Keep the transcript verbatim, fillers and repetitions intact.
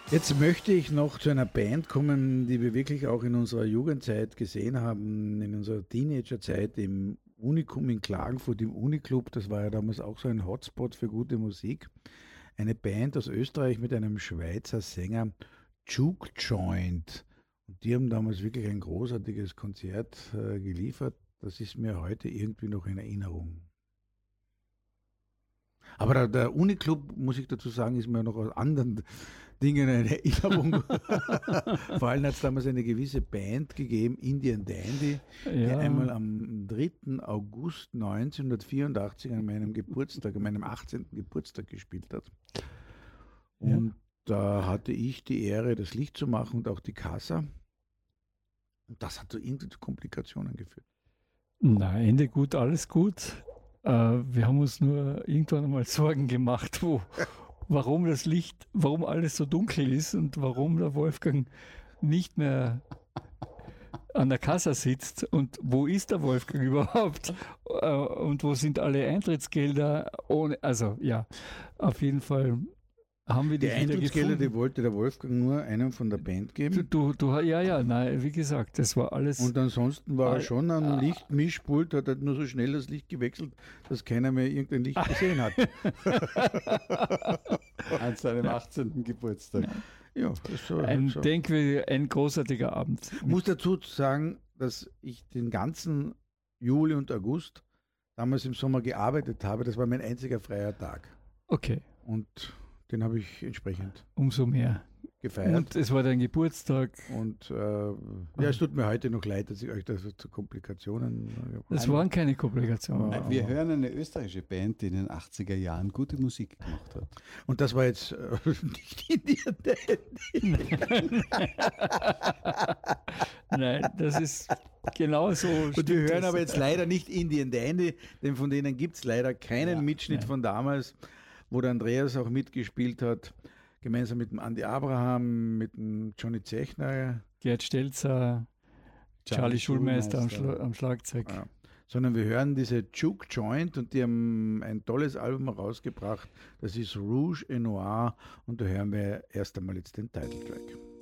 Jetzt möchte ich noch zu einer Band kommen, die wir wirklich auch in unserer Jugendzeit gesehen haben, in unserer Teenagerzeit im Unikum in Klagenfurt, im Uniclub. Das war ja damals auch so ein Hotspot für gute Musik. Eine Band aus Österreich mit einem Schweizer Sänger, Juke Joint. Und die haben damals wirklich ein großartiges Konzert äh, geliefert. Das ist mir heute irgendwie noch in Erinnerung. Aber der, der Uniclub, muss ich dazu sagen, ist mir noch aus anderen Dingen in Erinnerung. Vor allem hat es damals eine gewisse Band gegeben, Indian Dandy, die Ja, einmal am dritten August neunzehnhundertvierundachtzig an meinem Geburtstag, an meinem achtzehnten Geburtstag gespielt hat. ja. Und da hatte ich die Ehre, das Licht zu machen und auch die Casa. Und das hat so irgendwie zu Komplikationen geführt. Na, Ende gut, alles gut. Äh, wir haben uns nur irgendwann einmal Sorgen gemacht, wo, warum das Licht, warum alles so dunkel ist und warum der Wolfgang nicht mehr an der Kasse sitzt und wo ist der Wolfgang überhaupt äh, und wo sind alle Eintrittsgelder ohne, also ja, auf jeden Fall haben wir Die dich wieder Eintrittsgelder, die gefunden. wollte der Wolfgang nur einem von der Band Du, geben. du, du, ja, ja, nein, wie gesagt, das war alles. Und ansonsten war er All- schon am ah. Lichtmischpult, hat halt nur so schnell das Licht gewechselt, dass keiner mehr irgendein Licht gesehen hat. An seinem achtzehnten Geburtstag. Ja, das so, Ein so. denkwürdiger, ein großartiger Abend. Ich muss dazu sagen, dass ich den ganzen Juli und August damals im Sommer gearbeitet habe. Das war mein einziger freier Tag. Okay, Und den habe ich entsprechend umso mehr. gefeiert. Und es war dein Geburtstag. Und äh, ja, es tut mir heute noch leid, dass ich euch da so zu Komplikationen. Das waren keine Komplikationen. Ja. Wir hören eine österreichische Band, die in den achtziger Jahren gute Musik gemacht hat. Und das war jetzt äh, nicht Indian Dandy. Nein, das ist genau so. Und wir hören aber jetzt leider nicht Indian Dandy, denn von denen gibt es leider keinen Ja, Mitschnitt nein. von damals, wo der Andreas auch mitgespielt hat, gemeinsam mit dem Andy Abraham, mit dem Johnny Zechner, Gerd Stelzer, Charlie, Schulmeister am, Schla am Schlagzeug. ja. Sondern wir hören diese Juke Joint und die haben ein tolles Album herausgebracht, das ist Rouge et Noir und da hören wir erst einmal jetzt den Titeltrack.